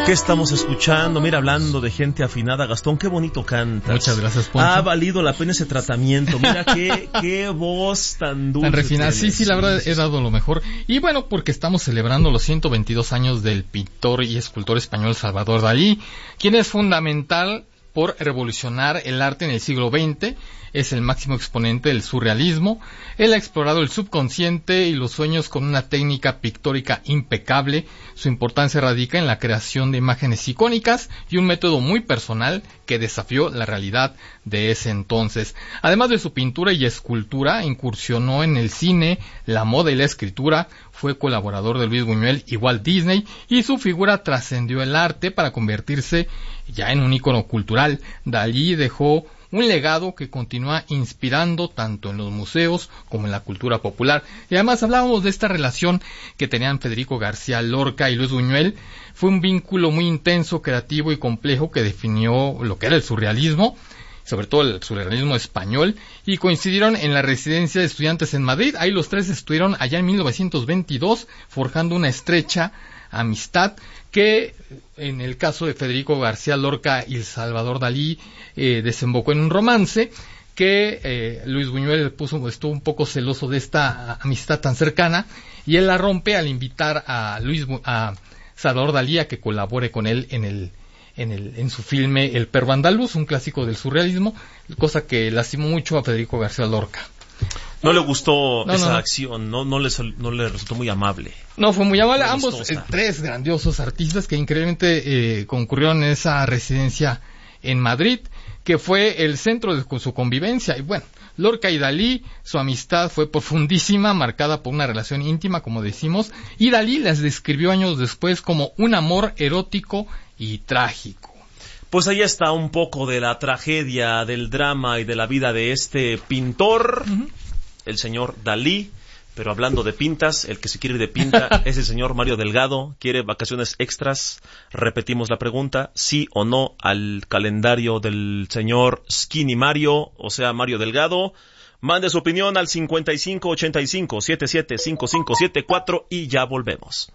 ¿Qué estamos escuchando? Mira, hablando de gente afinada, Gastón, qué bonito cantas. Muchas gracias, Poncho. Ha valido la pena ese tratamiento. Mira qué voz tan dulce. Tan refinada. Tienes. Sí, la verdad he dado lo mejor. Y bueno, porque estamos celebrando los 122 años del pintor y escultor español Salvador Dalí, quien es fundamental por revolucionar el arte en el siglo XX. Es el máximo exponente del surrealismo. Él ha explorado el subconsciente y los sueños con una técnica pictórica impecable. Su importancia radica en la creación de imágenes icónicas y un método muy personal que desafió la realidad de ese entonces. Además de su pintura y escultura, incursionó en el cine, la moda y la escritura. Fue colaborador de Luis Buñuel y Walt Disney, y su figura trascendió el arte para convertirse ya en un ícono cultural. Dalí dejó un legado que continúa inspirando tanto en los museos como en la cultura popular. Y además hablábamos de esta relación que tenían Federico García Lorca y Luis Buñuel. Fue un vínculo muy intenso, creativo y complejo que definió lo que era el surrealismo, sobre todo el surrealismo español, y coincidieron en la residencia de estudiantes en Madrid. Ahí los tres estuvieron allá en 1922 forjando una estrecha amistad que en el caso de Federico García Lorca y Salvador Dalí desembocó en un romance que Luis Buñuel estuvo un poco celoso de esta amistad tan cercana, y él la rompe al invitar a Salvador Dalí a que colabore con él en su filme El Perro Andaluz, un clásico del surrealismo, cosa que lastimó mucho a Federico García Lorca. No le gustó esa acción, no le resultó muy amable. No, fue muy amable. Ambos, tres grandiosos artistas que increíblemente concurrieron en esa residencia en Madrid, que fue el centro de su convivencia. Y bueno, Lorca y Dalí, su amistad fue profundísima, marcada por una relación íntima, como decimos, y Dalí las describió años después como un amor erótico y trágico. Pues ahí está un poco de la tragedia, del drama y de la vida de este pintor, el señor Dalí. Pero hablando de pintas, el que se quiere ir de pinta es el señor Mario Delgado. ¿Quiere vacaciones extras? Repetimos la pregunta, sí o no al calendario del señor Skinny Mario, o sea, Mario Delgado. Mande su opinión al 5585-775574 y ya volvemos.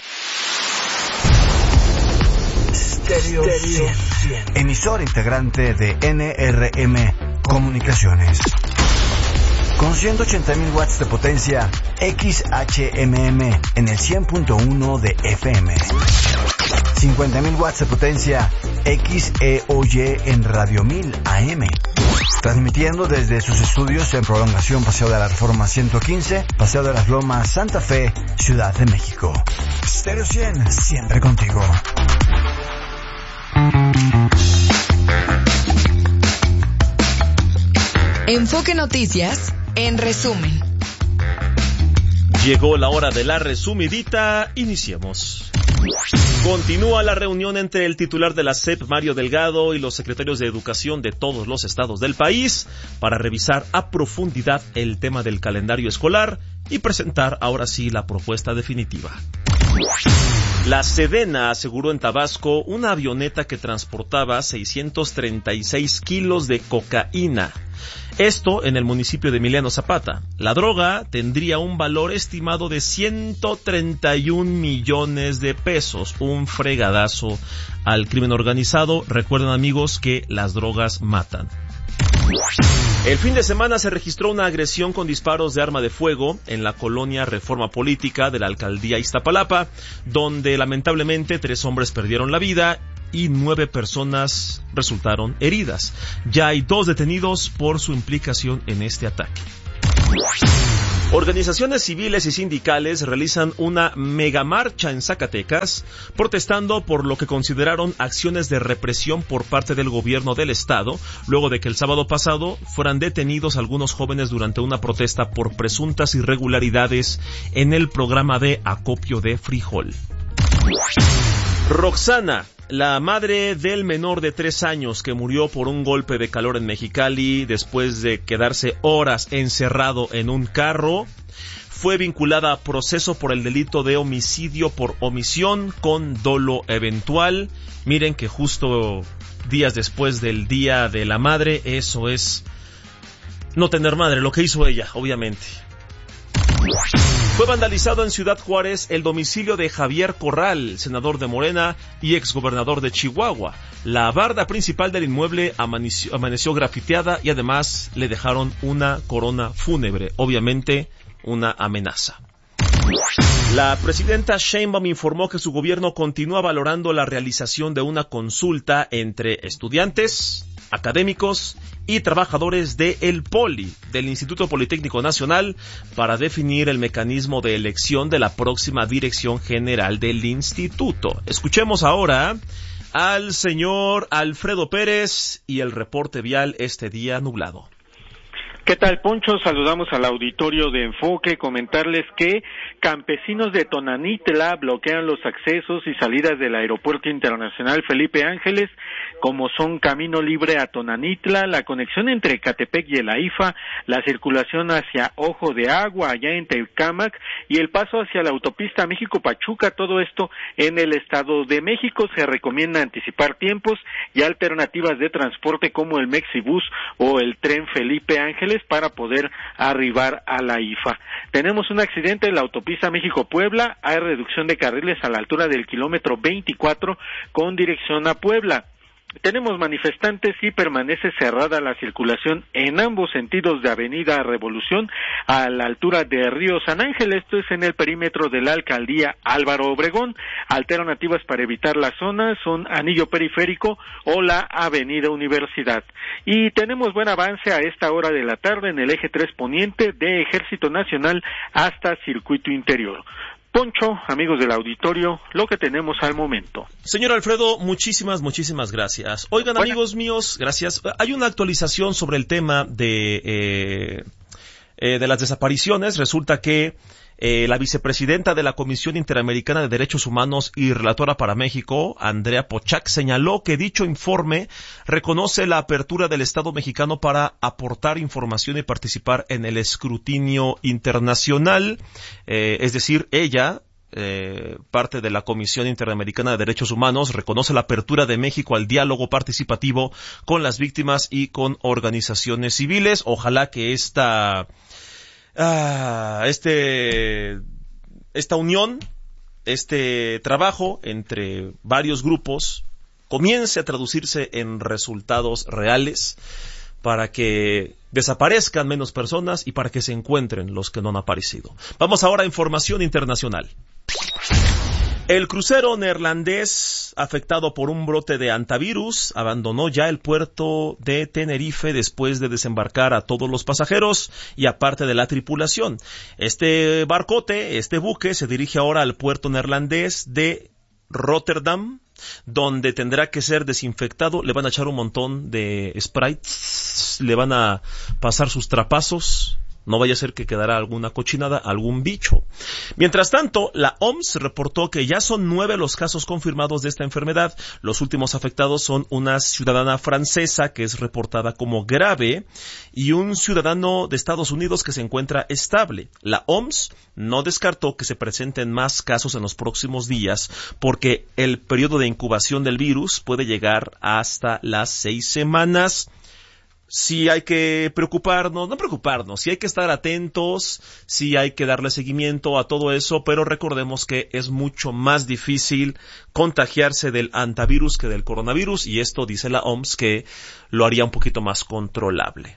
Stereo 100, emisora integrante de NRM Comunicaciones. Con 180.000 watts de potencia, XHMM en el 100.1 de FM. 50.000 watts de potencia, XEOY en Radio 1000 AM. Transmitiendo desde sus estudios en Prolongación Paseo de la Reforma 115, Paseo de las Lomas, Santa Fe, Ciudad de México. Stereo 100, siempre contigo. Enfoque Noticias, en resumen. Llegó la hora de la resumidita, iniciemos. Continúa la reunión entre el titular de la SEP, Mario Delgado, y los secretarios de Educación de todos los estados del país para revisar a profundidad el tema del calendario escolar y presentar ahora sí la propuesta definitiva. La Sedena aseguró en Tabasco una avioneta que transportaba 636 kilos de cocaína. Esto en el municipio de Emiliano Zapata. La droga tendría un valor estimado de 131 millones de pesos. Un fregadazo al crimen organizado. Recuerden, amigos, que las drogas matan. El fin de semana se registró una agresión con disparos de arma de fuego en la colonia Reforma Política de la alcaldía Iztapalapa, donde lamentablemente 3 hombres perdieron la vida y 9 personas resultaron heridas. Ya hay 2 detenidos por su implicación en este ataque. Organizaciones civiles y sindicales realizan una megamarcha en Zacatecas, protestando por lo que consideraron acciones de represión por parte del gobierno del estado, luego de que el sábado pasado fueran detenidos algunos jóvenes durante una protesta por presuntas irregularidades en el programa de acopio de frijol. Roxana, la madre del menor de 3 años que murió por un golpe de calor en Mexicali después de quedarse horas encerrado en un carro, fue vinculada a proceso por el delito de homicidio por omisión con dolo eventual. Miren que justo días después del Día de la Madre, eso es no tener madre, lo que hizo ella, obviamente. Fue vandalizado en Ciudad Juárez el domicilio de Javier Corral, senador de Morena y exgobernador de Chihuahua. La barda principal del inmueble amaneció grafiteada y además le dejaron una corona fúnebre, obviamente una amenaza. La presidenta Sheinbaum informó que su gobierno continúa valorando la realización de una consulta entre estudiantes, académicos y trabajadores del POLI, del Instituto Politécnico Nacional, para definir el mecanismo de elección de la próxima dirección general del instituto. Escuchemos ahora al señor Alfredo Pérez y el reporte vial este día nublado. ¿Qué tal, Poncho? Saludamos al auditorio de Enfoque. Comentarles que campesinos de Tonanitla bloquean los accesos y salidas del Aeropuerto Internacional Felipe Ángeles, como son Camino Libre a Tonanitla, la conexión entre Ecatepec y el AIFA, la circulación hacia Ojo de Agua, allá en Teucámac, y el paso hacia la autopista México-Pachuca, todo esto en el Estado de México. Se recomienda anticipar tiempos y alternativas de transporte como el Mexibus o el tren Felipe Ángeles para poder arribar a la IFA. Tenemos un accidente en la autopista México-Puebla, hay reducción de carriles a la altura del kilómetro 24 con dirección a Puebla. Tenemos manifestantes y permanece cerrada la circulación en ambos sentidos de Avenida Revolución a la altura de Río San Ángel, esto es en el perímetro de la alcaldía Álvaro Obregón. Alternativas para evitar la zona son Anillo Periférico o la Avenida Universidad. Y tenemos buen avance a esta hora de la tarde en el eje 3 poniente de Ejército Nacional hasta Circuito Interior. Poncho, amigos del auditorio, lo que tenemos al momento. Señor Alfredo, muchísimas gracias. Oigan, amigos míos, gracias. Hay una actualización sobre el tema de las desapariciones. Resulta que la vicepresidenta de la Comisión Interamericana de Derechos Humanos y relatora para México, Andrea Pochac, señaló que dicho informe reconoce la apertura del Estado mexicano para aportar información y participar en el escrutinio internacional. Es decir, ella, parte de la Comisión Interamericana de Derechos Humanos, reconoce la apertura de México al diálogo participativo con las víctimas y con organizaciones civiles. Ojalá que esta unión, este trabajo entre varios grupos comience a traducirse en resultados reales para que desaparezcan menos personas y para que se encuentren los que no han aparecido. Vamos ahora a información internacional. El crucero neerlandés afectado por un brote de hantavirus abandonó ya el puerto de Tenerife después de desembarcar a todos los pasajeros y a parte de la tripulación. Este buque se dirige ahora al puerto neerlandés de Rotterdam, donde tendrá que ser desinfectado. Le van a echar un montón de Sprite, le van a pasar sus trapazos. No vaya a ser que quedara alguna cochinada, algún bicho. Mientras tanto, la OMS reportó que ya son 9 los casos confirmados de esta enfermedad. Los últimos afectados son una ciudadana francesa que es reportada como grave y un ciudadano de Estados Unidos que se encuentra estable. La OMS no descartó que se presenten más casos en los próximos días porque el periodo de incubación del virus puede llegar hasta las 6 semanas. Sí hay que sí hay que estar atentos, sí hay que darle seguimiento a todo eso, pero recordemos que es mucho más difícil contagiarse del hantavirus que del coronavirus, y esto dice la OMS que lo haría un poquito más controlable.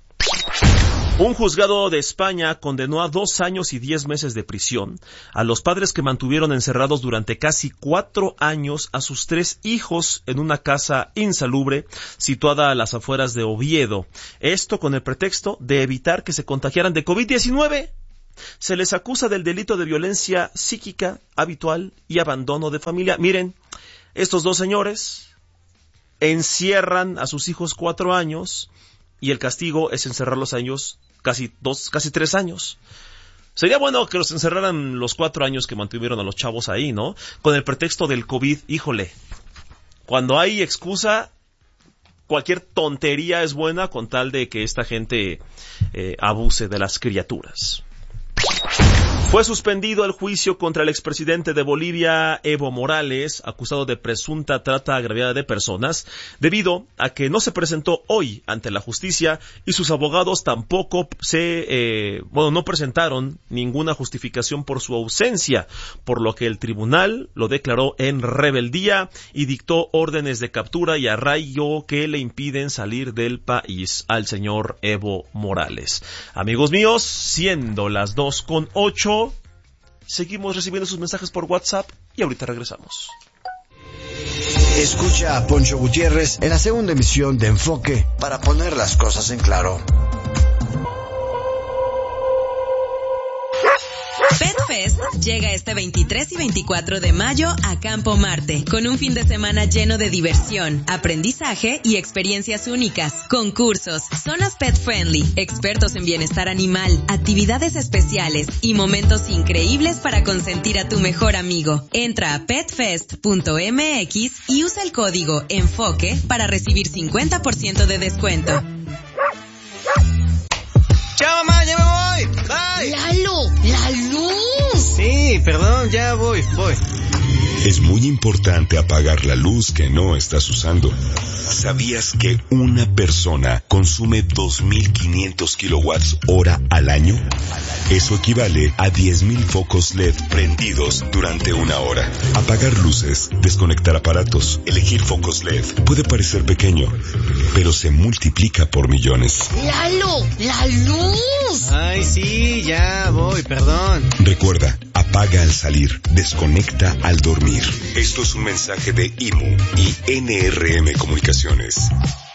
Un juzgado de España condenó a 2 años y 10 meses de prisión a los padres que mantuvieron encerrados durante casi 4 años a sus 3 hijos en una casa insalubre situada a las afueras de Oviedo. Esto con el pretexto de evitar que se contagiaran de COVID-19. Se les acusa del delito de violencia psíquica habitual y abandono de familia. Miren, estos 2 señores encierran a sus hijos 4 años y el castigo es encerrarlos a ellos casi 3 años. Sería bueno que los encerraran los 4 años que mantuvieron a los chavos ahí, ¿no? Con el pretexto del COVID, híjole. Cuando hay excusa, cualquier tontería es buena con tal de que esta gente abuse de las criaturas. Fue suspendido el juicio contra el expresidente de Bolivia, Evo Morales, acusado de presunta trata agraviada de personas, debido a que no se presentó hoy ante la justicia y sus abogados tampoco no presentaron ninguna justificación por su ausencia, por lo que el tribunal lo declaró en rebeldía y dictó órdenes de captura y arraigo que le impiden salir del país al señor Evo Morales. Amigos míos, siendo las 2:08, seguimos recibiendo sus mensajes por WhatsApp y ahorita regresamos. Escucha a Poncho Gutiérrez en la segunda emisión de Enfoque para poner las cosas en claro. PetFest llega este 23 y 24 de mayo a Campo Marte, con un fin de semana lleno de diversión, aprendizaje y experiencias únicas, concursos, zonas pet friendly, expertos en bienestar animal, actividades especiales y momentos increíbles para consentir a tu mejor amigo. Entra a petfest.mx y usa el código ENFOQUE para recibir 50% de descuento. ¡Chao, mamá! ¡Ya me voy! ¡Bye! ¡Lalo! ¡La luz! Sí, perdón, ya voy. Es muy importante apagar la luz que no estás usando. ¿Sabías que una persona consume 2.500 kilowatts hora al año? Eso equivale a 10.000 focos LED prendidos durante una hora. Apagar luces, desconectar aparatos, elegir focos LED puede parecer pequeño, pero se multiplica por millones. ¡Lalo! ¡La luz! Ay, sí, ya voy, perdón. Recuerda, apaga al salir, desconecta al dormir. Esto es un mensaje de IMU y NRM Comunicaciones.